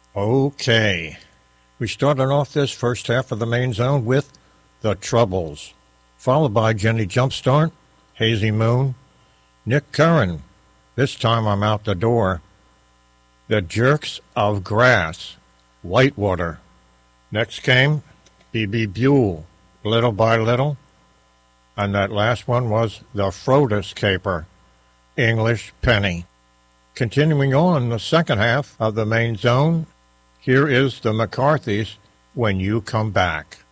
Okay. We started off this first half of the main zone with The Troubles, followed by Jenny Jumpstart, Hazy Moon, Nick Curran, This Time I'm Out the Door, The Jerks of Grass, Whitewater. Next came B.B. Buell, Little by Little, and that last one was The Frodis Caper, English Penny. Continuing on in the second half of the main zone, here is the McCarthys, When You Come Back.